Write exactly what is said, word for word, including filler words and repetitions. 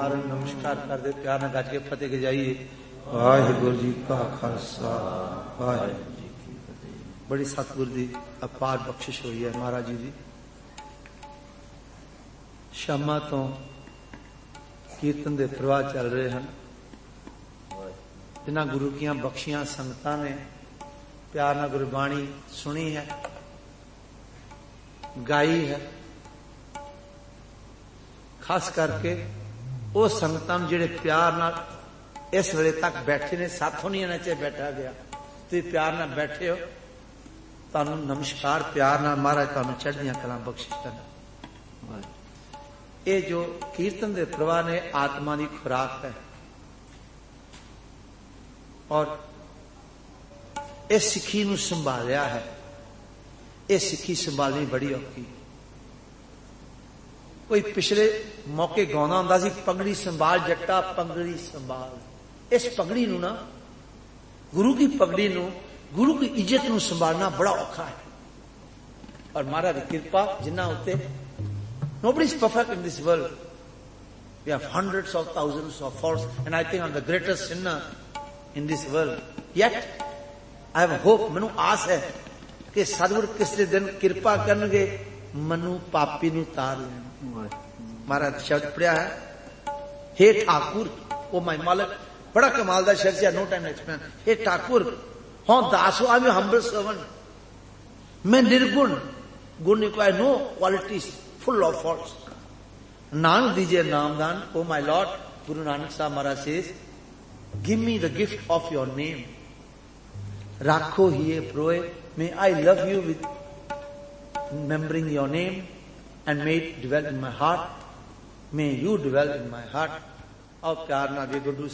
महाराज नमस्कार कर दे, प्यार न गज के फतेह के जाइए। वाहिगुरु जी का खालसा वाहिगुरु जी की फतेह। बड़ी सतगुरु की अपार बख्शिश हुई है महाराज जी की। शामा तो कीर्तन के प्रवाह चल रहे हैं, जिन्हां गुरु की बख्शियां संगतां ने प्यार न गुरबाणी सुनी है, गाई है। खास करके वो संगतां जिहड़े प्यार नाल इस वेले तक बैठे ने, साथों नहीं आना चाहिए बैठा गया, तुसीं प्यार नाल बैठे हो, तुहानूं नमस्कार, प्यार नाल महाराज तुहानूं चढ़दियां कलां बख्शिश करन। ये जो कीर्तन के प्रवाह ने आत्मा की खुराक है, और इस सिक्खी नूं संभालिया है। ये सिक्खी संभालनी बड़ी औखी। कोई पिछले मौके गाउंदा हुंदा सी, पगड़ी संभाल जट्टा पगड़ी संभाल। इस पगड़ी नूं ना, गुरु की पगड़ी नूं, गुरु की इज्जत नूं संभालना बड़ा औखा है। और महाराज की कृपा जिन्ना उत्ते, nobody is perfect in this world. We have hundreds of thousands of faults, and I think I'm the greatest sinner in this world. Yet I have hope, मैनू आस है कि सतगुर किसी दिन कृपा करनगे, मनु पापी नू तार लेना। महाराज शब्द पढ़िया है, हे ठाकुर, ओ माय मालिक, बड़ा कमाल दा शब्द है, नो टाइम एक्सप्लेन। हे ठाकुर, हाँ दास हो, आई एम हम्बल सर्वेंट, मैं निर्गुण, गुण निकाय, no qualities, full of faults. Nanak दीजिए नामदान, oh my Lord. Guru Nanak साहब महाराज says, give me the gift of your name, राखो ही प्रोए, मे I love you with remembering your name, and may it dwell in my heart, may you dwell in my heart। और प्यार ना वे गुरु